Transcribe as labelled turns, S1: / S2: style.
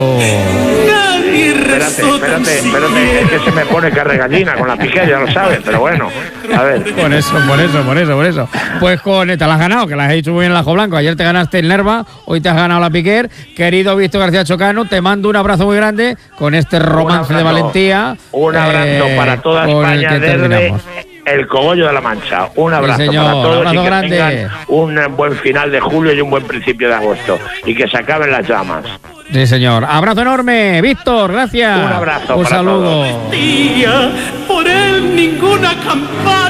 S1: Espérate, es que se me pone carregallina con la Piqué, ya lo sabes, pero bueno, a ver.
S2: Por eso. Pues te la has ganado, que la has hecho muy bien el Ajo Blanco. Ayer te ganaste el Nerva, hoy te has ganado la Piquer. Querido Víctor García Chocano, te mando un abrazo muy grande con este romance de valentía.
S1: Un abrazo para toda España desde el Cogollo de la Mancha. Un abrazo,
S2: señor,
S1: para todos,
S2: un abrazo
S1: y que
S2: grande.
S1: tengan un buen final de julio y un buen principio de agosto, y que se acaben las llamas.
S2: Sí, señor. Abrazo enorme, Víctor, gracias.
S1: Un abrazo.
S2: Un
S1: para
S2: saludo.
S1: todos.
S3: Por él ninguna campana